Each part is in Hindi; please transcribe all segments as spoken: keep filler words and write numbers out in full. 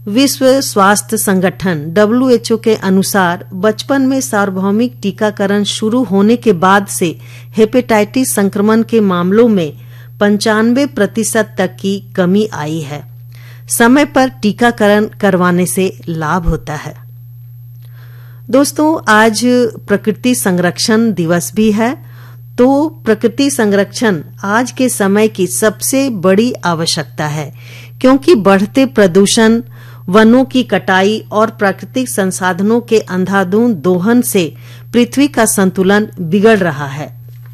विश्व स्वास्थ्य संगठन डब्ल्यू एच ओ के अनुसार बचपन में सार्वभौमिक टीकाकरण शुरू होने के बाद से हेपेटाइटिस संक्रमण के मामलों में पंचानवे प्रतिशत तक की कमी आई है। समय पर टीकाकरण करवाने से लाभ होता है। दोस्तों, आज प्रकृति संरक्षण दिवस भी है, तो प्रकृति संरक्षण आज के समय की सबसे बड़ी आवश्यकता है, क्योंकि बढ़ते प्रदूषण, वनों की कटाई और प्राकृतिक संसाधनों के अंधाधुंध दोहन से पृथ्वी का संतुलन बिगड़ रहा है।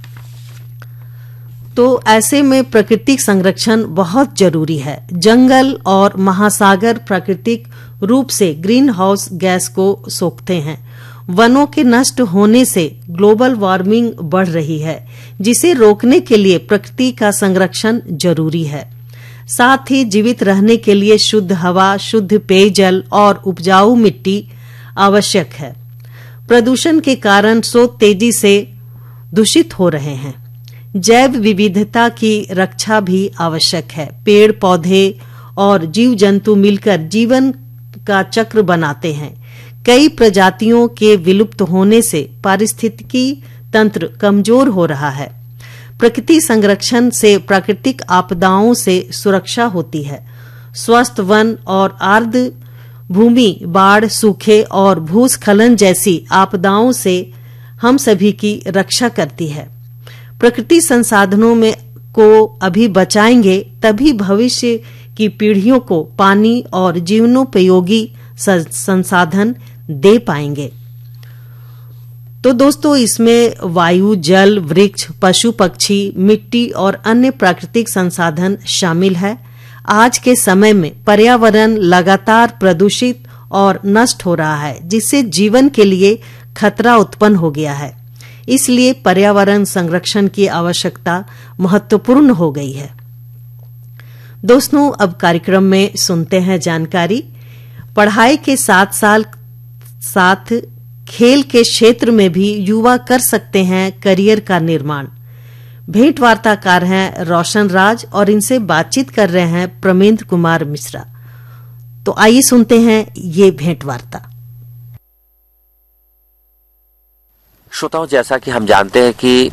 तो ऐसे में प्राकृतिक संरक्षण बहुत जरूरी है। जंगल और महासागर प्राकृतिक रूप से ग्रीन हाउस गैस को सोखते हैं। वनों के नष्ट होने से ग्लोबल वार्मिंग बढ़ रही है, जिसे रोकने के लिए प्रकृति का संरक्षण जरूरी है। साथ ही जीवित रहने के लिए शुद्ध हवा, शुद्ध पेयजल और उपजाऊ मिट्टी आवश्यक है। प्रदूषण के कारण स्रोत तेजी से दूषित हो रहे हैं। जैव विविधता की रक्षा भी आवश्यक है। पेड़ पौधे और जीव जंतु मिलकर जीवन का चक्र बनाते हैं। कई प्रजातियों के विलुप्त होने से पारिस्थितिकी तंत्र कमजोर हो रहा है। प्रकृति संरक्षण से प्राकृतिक आपदाओं से सुरक्षा होती है। स्वस्थ वन और आर्द्र भूमि बाढ़, सूखे और भूस्खलन जैसी आपदाओं से हम सभी की रक्षा करती है। प्रकृति संसाधनों में को अभी बचाएंगे, तभी भविष्य की पीढ़ियों को पानी और जीवनोपयोगी संसाधन दे पाएंगे। तो दोस्तों, इसमें वायु, जल, वृक्ष, पशु पक्षी, मिट्टी और अन्य प्राकृतिक संसाधन शामिल है। आज के समय में पर्यावरण लगातार प्रदूषित और नष्ट हो रहा है, जिससे जीवन के लिए खतरा उत्पन्न हो गया है। इसलिए पर्यावरण संरक्षण की आवश्यकता महत्वपूर्ण हो गई है। दोस्तों, अब कार्यक्रम में सुनते हैं जानकारी। पढ़ाई के साथ साथ साथ खेल के क्षेत्र में भी युवा कर सकते हैं करियर का निर्माण। भेंट वार्ताकार हैं रोशन राज और इनसे बातचीत कर रहे हैं प्रमेंद्र कुमार मिश्रा। तो आइए सुनते हैं ये भेंट वार्ता। श्रोताओं, जैसा कि हम जानते हैं कि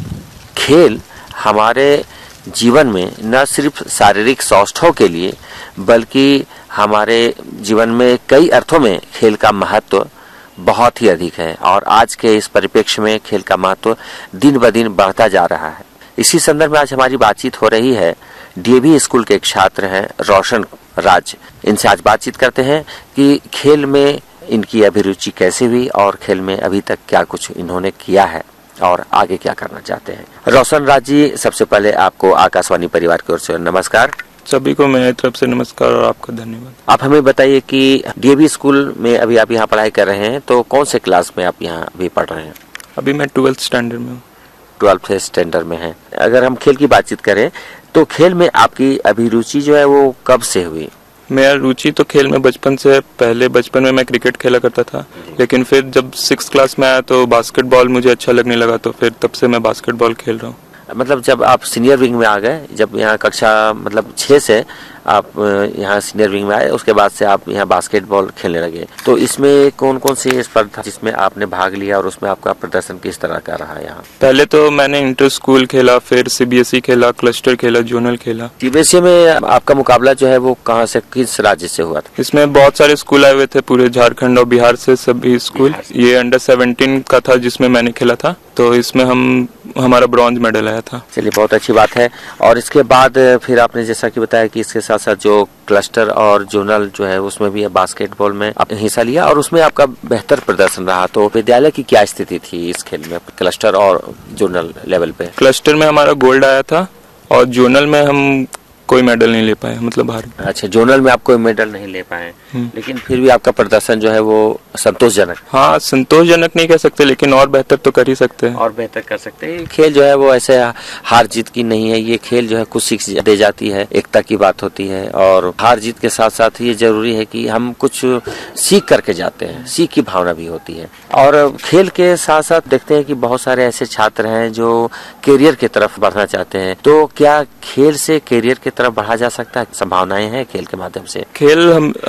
खेल हमारे जीवन में न सिर्फ शारीरिक स्वास्थ्य के लिए बल्कि हमारे जीवन में कई अर्थों में खेल का महत्व बहुत ही अधिक है और आज के इस परिप्रेक्ष्य में खेल का महत्व दिन ब दिन बढ़ता जा रहा है। इसी संदर्भ में आज हमारी बातचीत हो रही है। डीएवी स्कूल के एक छात्र हैं रोशन राज। इनसे आज बातचीत करते हैं कि खेल में इनकी अभिरुचि कैसे हुई और खेल में अभी तक क्या कुछ इन्होंने किया है और आगे क्या करना चाहते हैं। रोशन राज जी, सबसे पहले आपको आकाशवाणी परिवार की ओर से नमस्कार। सभी को मेरी तरफ से नमस्कार और आपका धन्यवाद। आप हमें बताइए कि डीएवी स्कूल में अभी आप यहाँ पढ़ाई कर रहे हैं, तो कौन से क्लास में आप यहाँ अभी पढ़ रहे हैं? अभी मैं ट्वेल्थ स्टैंडर्ड में हूँ। ट्वेल्थ स्टैंडर्ड में है। अगर हम खेल की बातचीत करें तो खेल में आपकी अभिरुचि जो है वो कब से हुई? मेरा रुचि तो खेल में बचपन से, पहले बचपन में मैं क्रिकेट खेला करता था, लेकिन फिर जब सिक्स क्लास में आया तो बास्केटबॉल मुझे अच्छा लगने लगा, तो फिर तब से मैं बास्केटबॉल खेल रहा हूँ। मतलब जब आप सीनियर विंग में आ गए, जब यहाँ कक्षा मतलब छह से आप यहाँ सीनियर विंग में आए, उसके बाद से आप यहाँ बास्केटबॉल खेलने लगे, तो इसमें कौन कौन सी स्पर्धा जिसमें आपने भाग लिया और उसमें आपका प्रदर्शन किस तरह का रहा? यहाँ पहले तो मैंने इंटर स्कूल खेला, फिर सीबीएसई खेला, क्लस्टर खेला, जोनल खेला। सीबीएसई में आपका मुकाबला जो है वो कहाँ से, किस राज्य से हुआ था? इसमें बहुत सारे स्कूल आए हुए थे, पूरे झारखंड और बिहार से सभी स्कूल। ये अंडर सेवेंटीन का था जिसमें मैंने खेला था, तो इसमें हम हमारा ब्रॉन्ज मेडल आया था। चलिए, बहुत अच्छी बात है। और इसके बाद फिर आपने जैसा कि बताया कि इसके साथ साथ जो क्लस्टर और जोनल जो है उसमें भी बास्केटबॉल में आपने हिस्सा लिया और उसमें आपका बेहतर प्रदर्शन रहा, तो विद्यालय की क्या स्थिति थी इस खेल में, क्लस्टर और जोनल लेवल पे? क्लस्टर में हमारा गोल्ड आया था और जोनल में हम कोई मेडल नहीं ले पाए, मतलब हार। अच्छा, जोनल में आप कोई मेडल नहीं ले पाए, लेकिन फिर भी आपका प्रदर्शन जो है वो संतोषजनक? हाँ, संतोषजनक नहीं कह सकते, लेकिन और बेहतर तो कर ही सकते हैं। और बेहतर कर सकते हैं। खेल जो है वो ऐसे हार जीत की नहीं है, ये खेल जो है कुछ सीख दे जाती है, एकता की बात होती है, और हार जीत के साथ साथ ये जरूरी है कि हम कुछ सीख करके जाते हैं, सीख की भावना भी होती है। और खेल के साथ साथ देखते हैं कि बहुत सारे ऐसे छात्र हैं जो करियर की तरफ बढ़ना चाहते हैं, तो क्या खेल से करियर की तरफ बढ़ा जा सकता है? संभावनाएं हैं खेल के माध्यम से? खेल हम